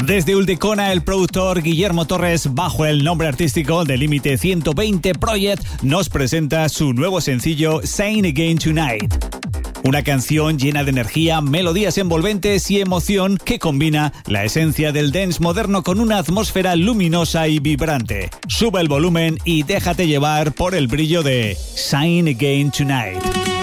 Desde Ulldecona, el productor Guillermo Torres, bajo el nombre artístico de Límite 120 Project, nos presenta su nuevo sencillo Shine Again Tonight. Una canción llena de energía, melodías envolventes y emoción que combina la esencia del dance moderno con una atmósfera luminosa y vibrante. Sube el volumen y déjate llevar por el brillo de Shine Again Tonight.